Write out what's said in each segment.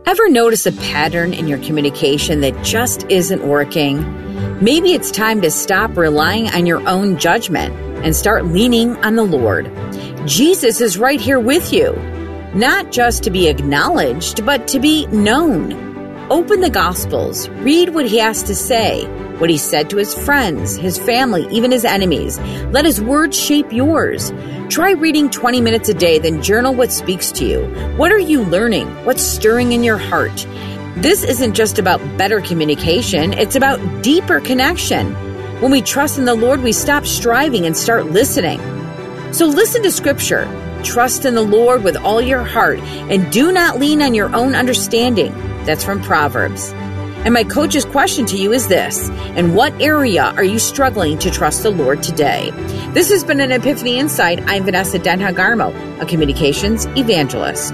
Ever notice a pattern in your communication that just isn't working? Maybe it's time to stop relying on your own judgment and start leaning on the Lord. Jesus is right here with you, not just to be acknowledged, but to be known. Open the Gospels, read what he has to say, what he said to his friends, his family, even his enemies. Let his words shape yours. Try reading 20 minutes a day, then journal what speaks to you. What are you learning? What's stirring in your heart? This isn't just about better communication, it's about deeper connection. When we trust in the Lord, we stop striving and start listening. So listen to Scripture. Trust in the Lord with all your heart and do not lean on your own understanding. That's from Proverbs. And my coach's question to you is this: in what area are you struggling to trust the Lord today? This has been an Epiphany Insight. I'm Vanessa Denha-Garmo, a communications evangelist.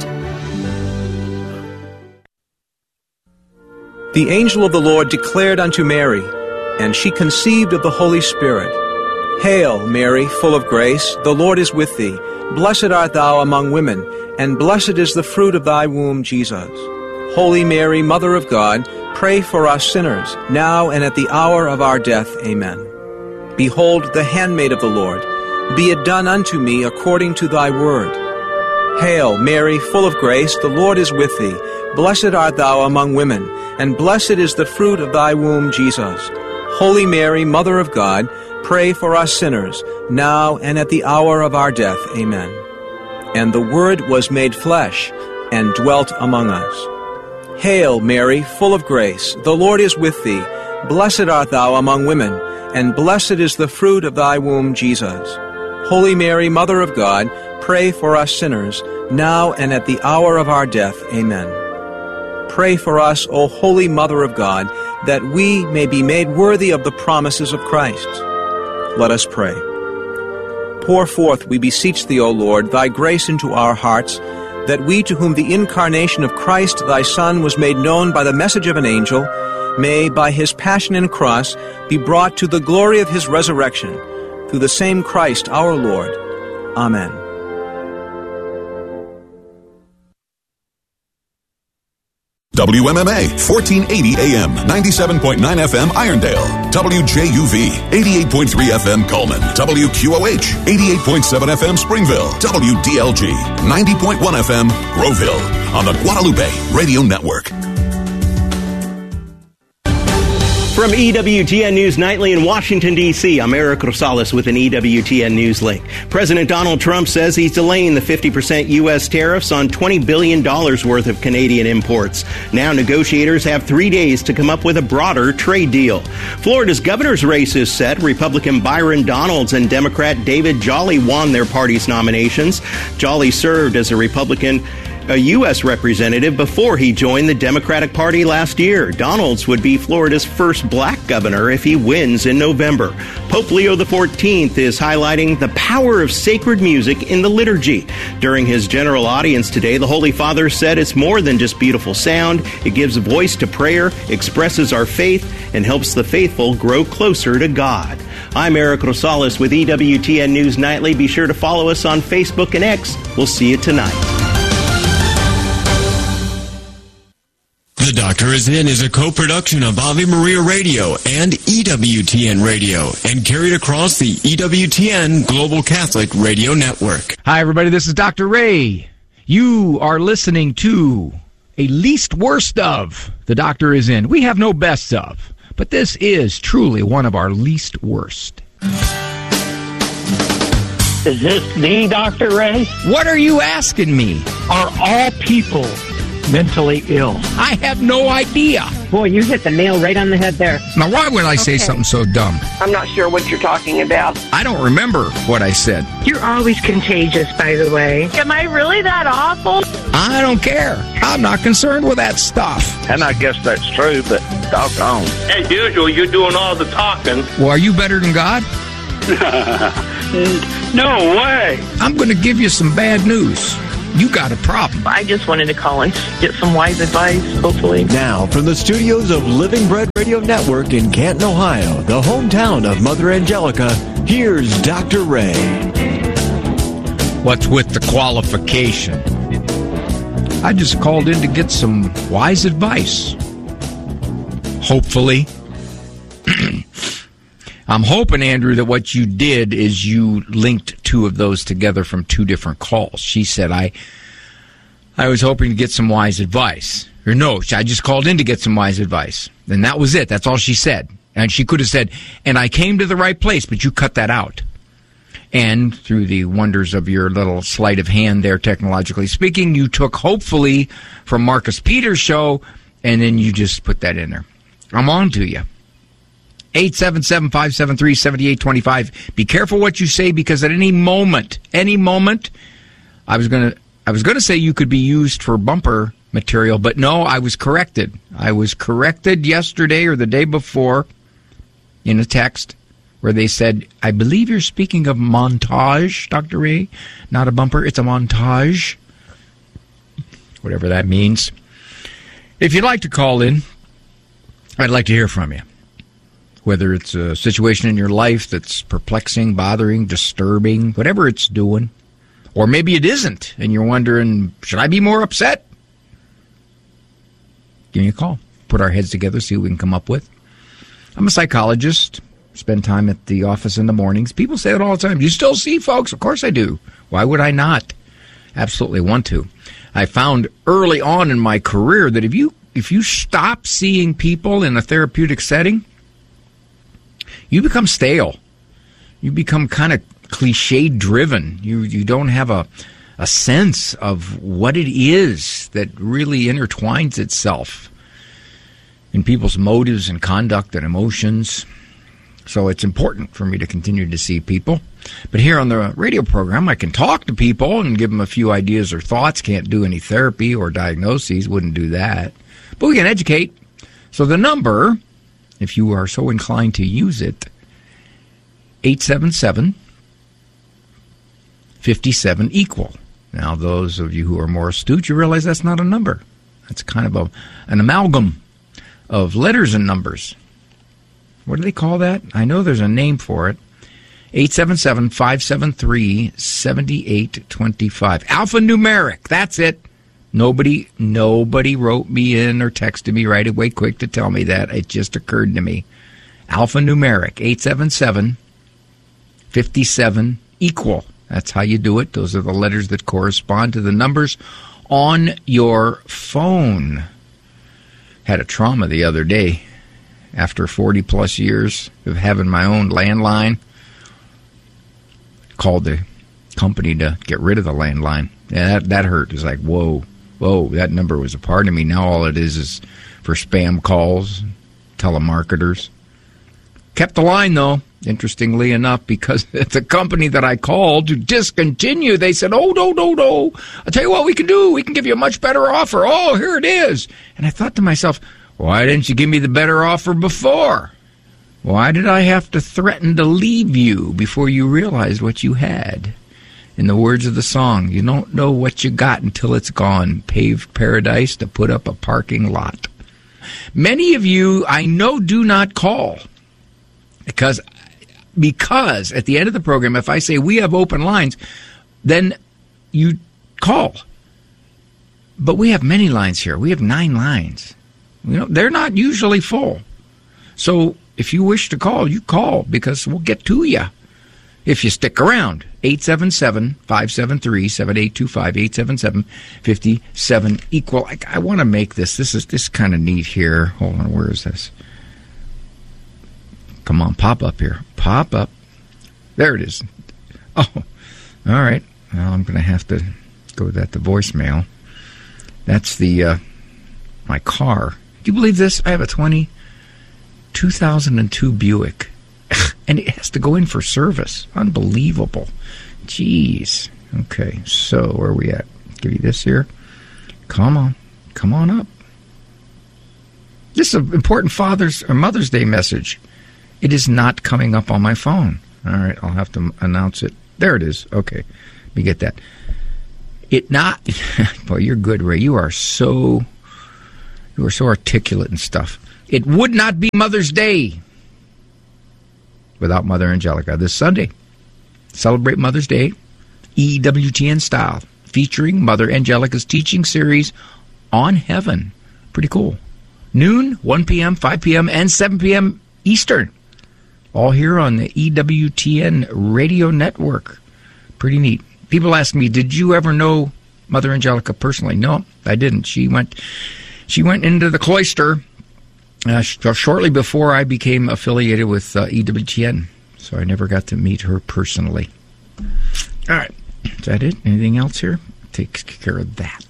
The angel of the Lord declared unto Mary, and she conceived of the Holy Spirit. Hail, Mary, full of grace, the Lord is with thee. Blessed art thou among women, and blessed is the fruit of thy womb, Jesus. Holy Mary, Mother of God, pray for us sinners, now and at the hour of our death. Amen. Behold, the handmaid of the Lord. Be it done unto me according to thy word. Hail, Mary, full of grace, the Lord is with thee. Blessed art thou among women, and blessed is the fruit of thy womb, Jesus. Holy Mary, Mother of God, pray for us sinners, now and at the hour of our death. Amen. And the Word was made flesh, and dwelt among us. Hail, Mary, full of grace, the Lord is with thee. Blessed art thou among women, and blessed is the fruit of thy womb, Jesus. Holy Mary, Mother of God, pray for us sinners, now and at the hour of our death. Amen. Pray for us, O Holy Mother of God, that we may be made worthy of the promises of Christ. Let us pray. Pour forth, we beseech thee, O Lord, thy grace into our hearts, that we, to whom the incarnation of Christ thy Son was made known by the message of an angel, may, by his passion and cross, be brought to the glory of his resurrection, through the same Christ our Lord. Amen. WMMA, 1480 AM, 97.9 FM, Irondale. WJUV, 88.3 FM, Coleman. WQOH, 88.7 FM, Springville. WDLG, 90.1 FM, Groveville. On the Guadalupe Radio Network. From EWTN News Nightly in Washington, D.C., I'm Eric Rosales with an EWTN News link. President Donald Trump says he's delaying the 50% U.S. tariffs on $20 billion worth of Canadian imports. Now negotiators have 3 days to come up with a broader trade deal. Florida's governor's race is set. Republican Byron Donalds and Democrat David Jolly won their party's nominations. Jolly served as a U.S. representative before he joined the Democratic Party last year. Donalds would be Florida's first black governor if he wins in November. Pope Leo XIV is highlighting the power of sacred music in the liturgy. During his general audience today, the Holy Father said it's more than just beautiful sound. It gives a voice to prayer, expresses our faith, and helps the faithful grow closer to God. I'm Eric Rosales with EWTN News Nightly. Be sure to follow us on Facebook and X. We'll see you tonight. The Doctor Is In is a co-production of Ave Maria Radio and EWTN Radio and carried across the EWTN Global Catholic Radio Network. Hi, everybody. This is Dr. Ray. You are listening to a least worst of The Doctor Is In. We have no best of, but this is truly one of our least worst. Is this the Dr. Ray? What are you asking me? Are all people mentally ill? I have no idea. Boy, you hit the nail right on the head there. Now, why would I say something so dumb? I'm not sure what you're talking about. I don't remember what I said. You're always contagious, by the way. Am I really that awful? I don't care. I'm not concerned with that stuff. And I guess that's true, but doggone. As usual, you're doing all the talking. Well, are you better than God? No way. I'm going to give you some bad news. You got a problem. I just wanted to call and get some wise advice, hopefully. Now, from the studios of Living Bread Radio Network in Canton, Ohio, the hometown of Mother Angelica, here's Dr. Ray. What's with the qualification? I just called in to get some wise advice. Hopefully. I'm hoping, Andrew, that what you did is you linked two of those together from two different calls. She said, I was hoping to get some wise advice. Or no, I just called in to get some wise advice. And that was it. That's all she said. And she could have said, and I came to the right place, but you cut that out. And through the wonders of your little sleight of hand there, technologically speaking, you took hopefully from Marcus Peters' show, and then you just put that in there. I'm on to you. 877-573-7825. Be careful what you say, because at any moment, I was going to say you could be used for bumper material, but no, I was corrected. I was corrected yesterday or the day before in a text where they said, I believe you're speaking of montage, Dr. Ray, not a bumper. It's a montage, whatever that means. If you'd like to call in, I'd like to hear from you. Whether it's a situation in your life that's perplexing, bothering, disturbing, whatever it's doing. Or maybe it isn't, and you're wondering, should I be more upset? Give me a call. Put our heads together, see what we can come up with. I'm a psychologist. Spend time at the office in the mornings. People say it all the time. You still see folks? Of course I do. Why would I not? Absolutely want to. I found early on in my career that if you stop seeing people in a therapeutic setting, you become stale. You become kind of cliche-driven. You don't have a sense of what it is that really intertwines itself in people's motives and conduct and emotions. So it's important for me to continue to see people. But here on the radio program, I can talk to people and give them a few ideas or thoughts. Can't do any therapy or diagnoses. Wouldn't do that. But we can educate. So the number, if you are so inclined to use it, 877-57-EQUAL. Now, those of you who are more astute, you realize that's not a number. That's kind of an amalgam of letters and numbers. What do they call that? I know there's a name for it. 877-573-7825. Alphanumeric. That's it. Nobody wrote me in or texted me right away quick to tell me that. It just occurred to me. Alphanumeric. 877-57-EQUAL. That's how you do it. Those are the letters that correspond to the numbers on your phone. Had a trauma the other day. After 40-plus years of having my own landline, called the company to get rid of the landline. Yeah, that hurt. It was like, whoa, that number was a part of me. Now all it is for spam calls, telemarketers. Kept the line, though, interestingly enough, because the company that I called to discontinue, they said, no. I'll tell you what we can do. We can give you a much better offer. Oh, here it is. And I thought to myself, why didn't you give me the better offer before? Why did I have to threaten to leave you before you realized what you had? In the words of the song, you don't know what you got until it's gone. Paved paradise to put up a parking lot. Many of you, I know, do not call. Because at the end of the program, if I say we have open lines, then you call. But we have many lines here. We have 9 lines. They're not usually full. So if you wish to call, you call, because we'll get to you if you stick around. 877-573-7825, 877-57-EQUAL. I want to make this kind of neat here. Hold on, where is this? Come on, pop up here. Pop up. There it is. Oh, all right. Well, I'm going to have to go with that to voicemail. That's my car. Do you believe this? I have a 2002 Buick, and it has to go in for service. Unbelievable. Jeez. Okay, so where are we at? Give you this here. Come on up. This is an important Father's or Mother's Day message. It is not coming up on my phone. All right, I'll have to announce it. There it is. Okay, let me get that. Boy, you're good, Ray. You are so articulate and stuff. It would not be Mother's Day without Mother Angelica. This Sunday, celebrate Mother's Day, EWTN style. featuring Mother Angelica's teaching series on heaven. Pretty cool. Noon, 1 p.m., 5 p.m., and 7 p.m. Eastern. All here on the EWTN radio network. Pretty neat. People ask me, did you ever know Mother Angelica personally? No, I didn't. She went into the cloister shortly before I became affiliated with EWTN. So I never got to meet her personally. All right. Is that it? Anything else here? Takes care of that.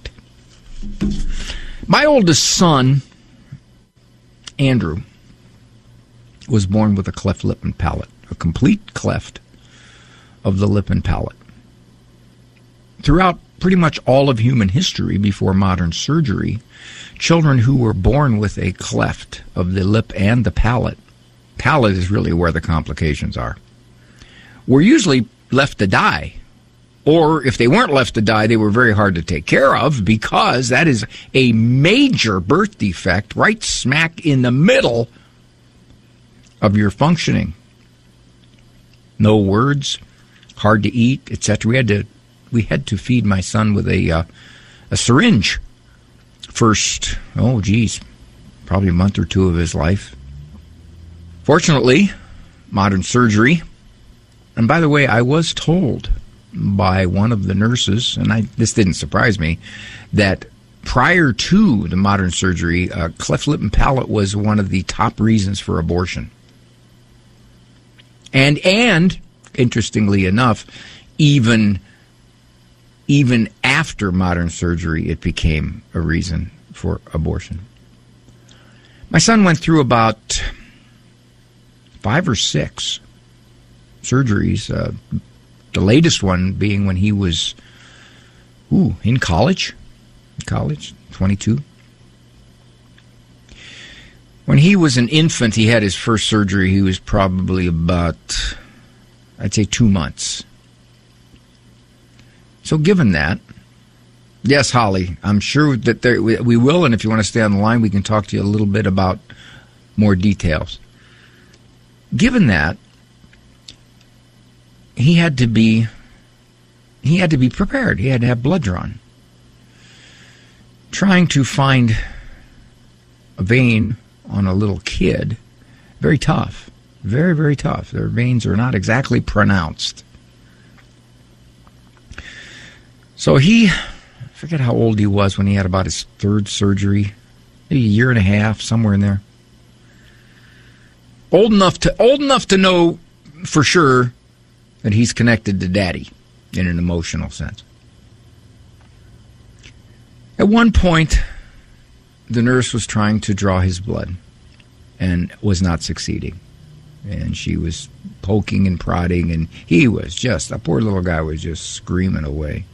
My oldest son, Andrew, was born with a cleft lip and palate, a complete cleft of the lip and palate. Throughout pretty much all of human history before modern surgery, children who were born with a cleft of the lip and the palate is really where the complications are, were usually left to die. Or if they weren't left to die, they were very hard to take care of, because that is a major birth defect right smack in the middle of your functioning. No words, hard to eat, etc. We had to feed my son with a syringe first, probably a month or two of his life. Fortunately, modern surgery, and by the way, I was told by one of the nurses, and this didn't surprise me, that prior to the modern surgery, cleft lip and palate was one of the top reasons for abortion. And interestingly enough, even after modern surgery, it became a reason for abortion. My son went through about 5 or 6 surgeries, the latest one being when he was in college, 22. When he was an infant, he had his first surgery. He was probably about, I'd say, 2 months. So given that, yes, Holly, I'm sure that we will, and if you want to stay on the line, we can talk to you a little bit about more details. Given that, he had to be prepared. He had to have blood drawn. Trying to find a vein on a little kid, very tough. Very, very tough. Their veins are not exactly pronounced. So I forget how old he was when he had about his 3rd surgery, maybe a year and a half, somewhere in there. Old enough to know for sure that he's connected to Daddy in an emotional sense. At one point, the nurse was trying to draw his blood and was not succeeding. And she was poking and prodding, and that poor little guy was just screaming away.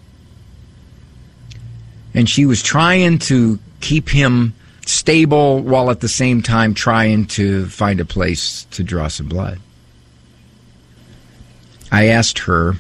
And she was trying to keep him stable while at the same time trying to find a place to draw some blood. I asked her,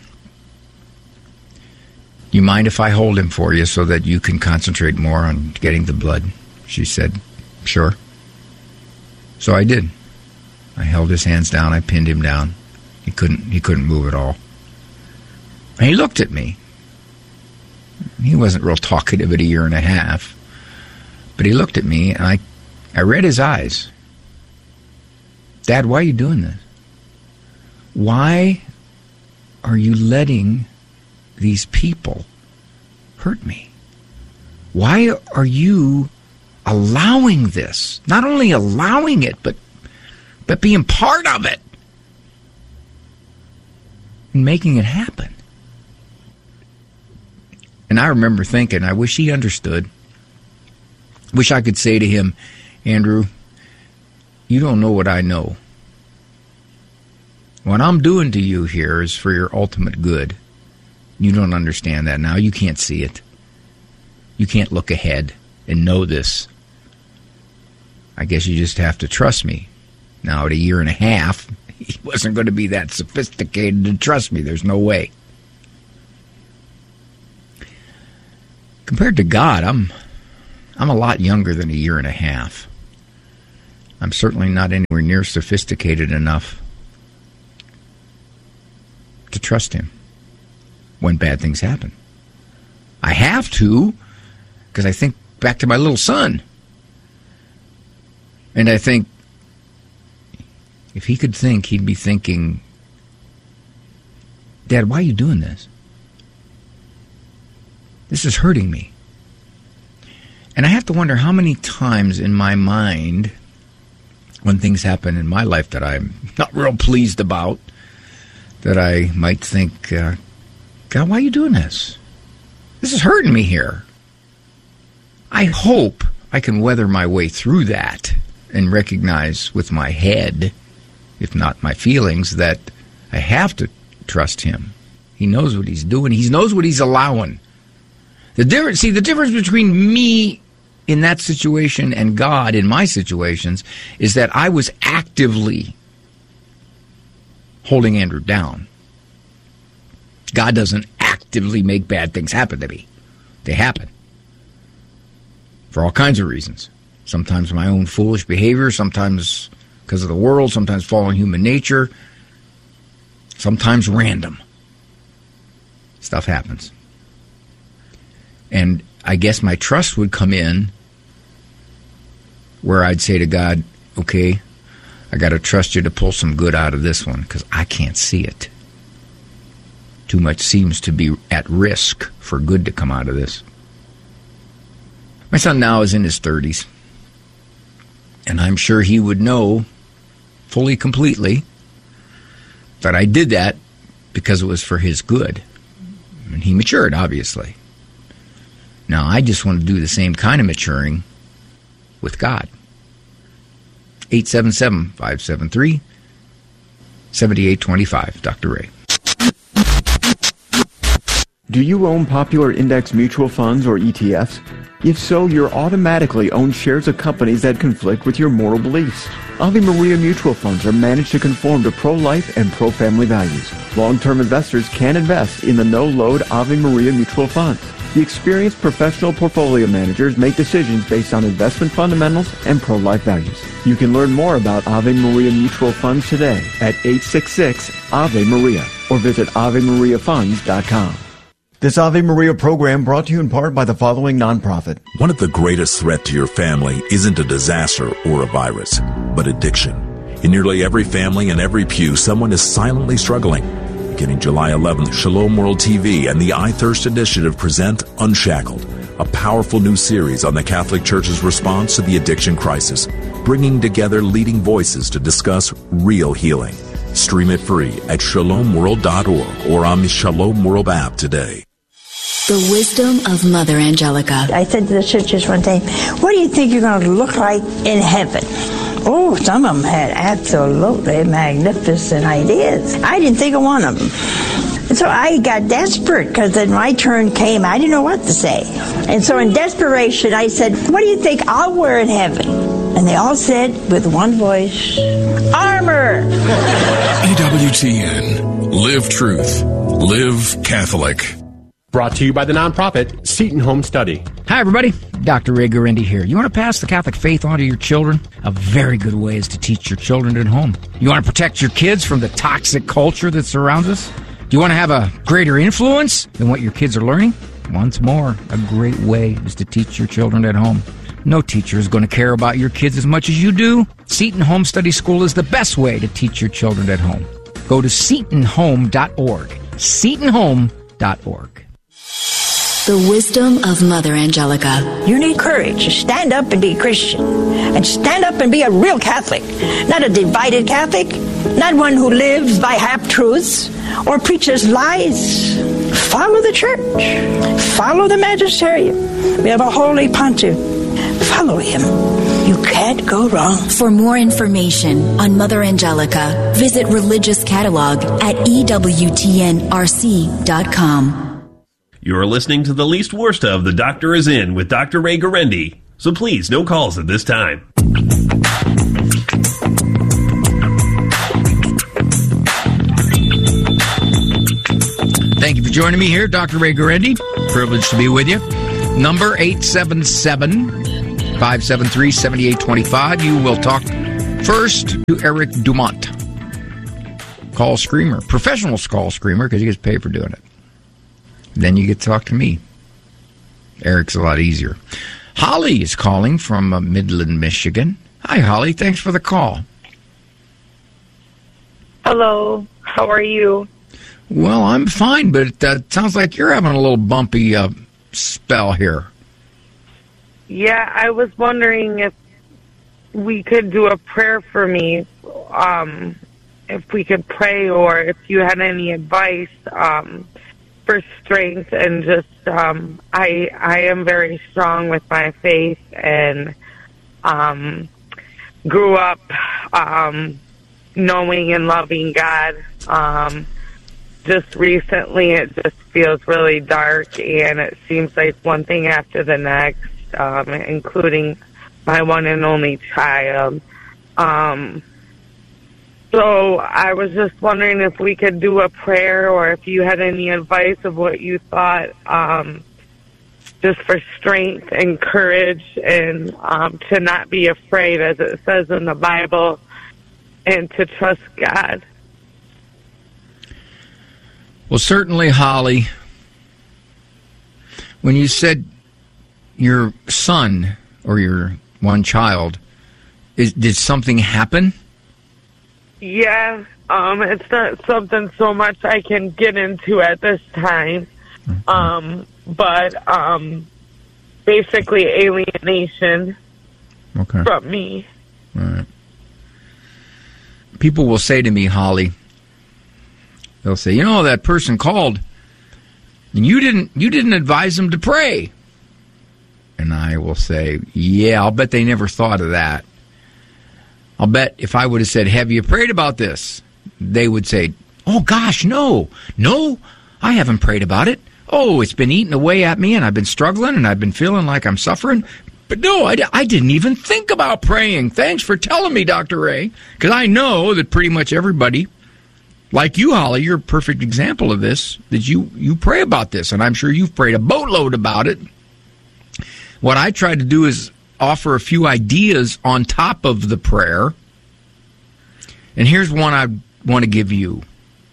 you mind if I hold him for you so that you can concentrate more on getting the blood? She said, sure. So I did. I held his hands down. I pinned him down. He couldn't move at all. And he looked at me. He wasn't real talkative at a year and a half. But he looked at me, and I read his eyes. Dad, why are you doing this? Why are you letting these people hurt me? Why are you allowing this? Not only allowing it, but being part of it and making it happen. And I remember thinking, I wish he understood. Wish I could say to him, Andrew, you don't know what I know. What I'm doing to you here is for your ultimate good. You don't understand that now. You can't see it. You can't look ahead and know this. I guess you just have to trust me. Now, at a year and a half, he wasn't going to be that sophisticated to trust me. There's no way. Compared to God, I'm a lot younger than a year and a half. I'm certainly not anywhere near sophisticated enough to trust him when bad things happen. I have to, because I think back to my little son. And I think, if he could think, he'd be thinking, Dad, why are you doing this? This is hurting me. And I have to wonder how many times in my mind, when things happen in my life that I'm not real pleased about, that I might think, God, why are you doing this? This is hurting me here. I hope I can weather my way through that and recognize with my head, if not my feelings, that I have to trust him. He knows what he's doing. He knows what he's allowing. The difference between me in that situation and God in my situations is that I was actively holding Andrew down. God doesn't actively make bad things happen to me. They happen. For all kinds of reasons. Sometimes my own foolish behavior, sometimes because of the world, sometimes fallen human nature, sometimes random. Stuff happens. And I guess my trust would come in where I'd say to God, okay, I got to trust you to pull some good out of this one because I can't see it. Too much seems to be at risk for good to come out of this. My son now is in his 30s, and I'm sure he would know fully, completely, that I did that because it was for his good. And he matured, obviously. Now, I just want to do the same kind of maturing with God. 877-573-7825. Dr. Ray. Do you own popular index mutual funds or ETFs? If so, you're automatically own shares of companies that conflict with your moral beliefs. Ave Maria mutual funds are managed to conform to pro-life and pro-family values. Long-term investors can invest in the no-load Ave Maria mutual funds. The experienced professional portfolio managers make decisions based on investment fundamentals and pro-life values. You can learn more about Ave Maria mutual funds today at 866-AVE-MARIA or visit AveMariaFunds.com. This Ave Maria program brought to you in part by the following nonprofit. One of the greatest threats to your family isn't a disaster or a virus, but addiction. In nearly every family and every pew, someone is silently struggling. Beginning July 11th, Shalom World TV and the I Thirst Initiative present Unshackled, a powerful new series on the Catholic Church's response to the addiction crisis, bringing together leading voices to discuss real healing. Stream it free at shalomworld.org or on the Shalom World app today. The wisdom of Mother Angelica. I said to the sisters one day, what do you think you're going to look like in heaven? Oh, some of them had absolutely magnificent ideas. I didn't think of one of them. And so I got desperate because then my turn came. I didn't know what to say. And so in desperation, I said, what do you think I'll wear in heaven? And they all said with one voice, armor. EWTN. Live truth. Live Catholic. Brought to you by the nonprofit Seton Home Study. Hi, everybody. Dr. Ray Guarendi here. You want to pass the Catholic faith on to your children? A very good way is to teach your children at home. You want to protect your kids from the toxic culture that surrounds us? Do you want to have a greater influence than what your kids are learning? Once more, a great way is to teach your children at home. No teacher is going to care about your kids as much as you do. Seton Home Study School is the best way to teach your children at home. Go to setonhome.org. setonhome.org. The wisdom of Mother Angelica. You need courage to stand up and be a Christian. And stand up and be a real Catholic. Not a divided Catholic. Not one who lives by half-truths or preaches lies. Follow the church. Follow the magisterium. We have a holy pontiff. Follow him. You can't go wrong. For more information on Mother Angelica, visit Religious Catalog at EWTNRC.com. You're listening to The Least Worst of The Doctor Is In with Dr. Ray Guarendi. So please, no calls at this time. Thank you for joining me here, Dr. Ray Guarendi. Privileged to be with you. Number 877-573-7825. You will talk first to Eric Dumont. Call screamer. Professional call screamer because he gets paid for doing it. Then you get to talk to me. Eric's a lot easier. Holly is calling from Midland, Michigan. Hi, Holly. Thanks for the call. Hello. How are you? Well, I'm fine, but it sounds like you're having a little bumpy spell here. Yeah, I was wondering if we could do a prayer for me, if we could pray, or if you had any advice for strength. And just I am very strong with my faith, and grew up knowing and loving God. Just recently it just feels really dark, and it seems like one thing after the next, including my one and only child. So I was just wondering if we could do a prayer, or if you had any advice of what you thought, just for strength and courage, and to not be afraid, as it says in the Bible, and to trust God. Well, certainly, Holly, when you said your son or your one child, did something happen? Yeah, it's not something so much I can get into at this time, but basically alienation from me. All right. People will say to me, Holly, they'll say, that person called, and you didn't advise them to pray. And I will say, yeah, I'll bet they never thought of that. I'll bet if I would have said, have you prayed about this? They would say, oh, gosh, no, I haven't prayed about it. Oh, it's been eating away at me, and I've been struggling, and I've been feeling like I'm suffering. But no, I didn't even think about praying. Thanks for telling me, Dr. Ray, because I know that pretty much everybody, like you, Holly, you're a perfect example of this, that you pray about this, and I'm sure you've prayed a boatload about it. What I tried to do is offer a few ideas on top of the prayer. And here's one I want to give you.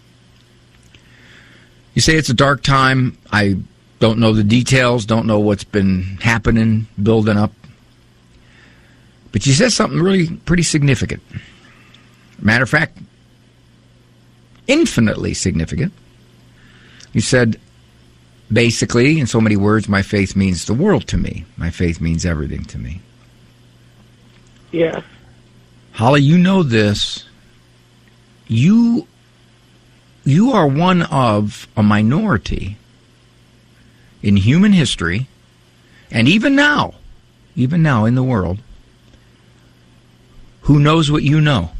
You say it's a dark time. I don't know the details, don't know what's been happening, building up. But you said something really pretty significant. Matter of fact, infinitely significant. You said, basically, in so many words, my faith means the world to me. My faith means everything to me. Yeah. Holly, you know this. You are one of a minority in human history, and even now in the world, who knows what you know.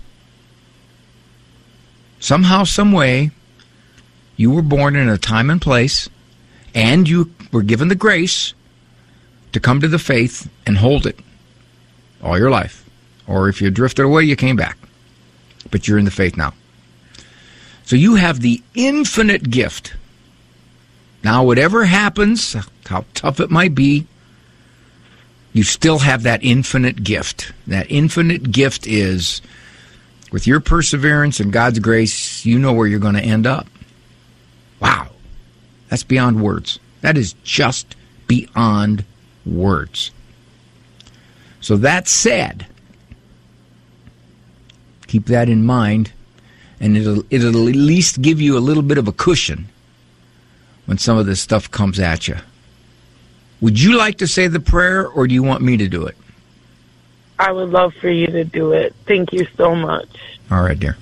Somehow, some way, you were born in a time and place, and you were given the grace to come to the faith and hold it all your life. Or if you drifted away, you came back. But you're in the faith now. So you have the infinite gift. Now, whatever happens, how tough it might be, you still have that infinite gift. That infinite gift is, with your perseverance and God's grace, you know where you're going to end up. Wow. That's beyond words. That is just beyond words. So that said, keep that in mind, and it'll at least give you a little bit of a cushion when some of this stuff comes at you. Would you like to say the prayer, or do you want me to do it? I would love for you to do it. Thank you so much. All right, dear.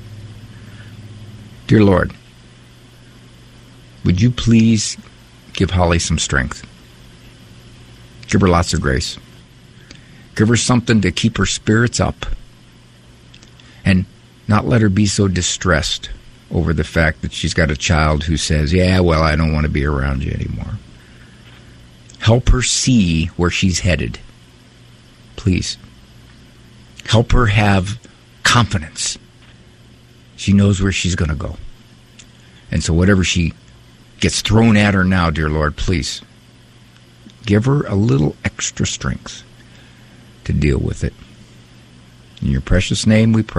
Dear Lord, would you please give Holly some strength? Give her lots of grace. Give her something to keep her spirits up. And not let her be so distressed over the fact that she's got a child who says, yeah, well, I don't want to be around you anymore. Help her see where she's headed. Please. Help her have confidence. She knows where she's going to go. And so whatever she gets thrown at her now, dear Lord, please give her a little extra strength to deal with it. In your precious name we pray.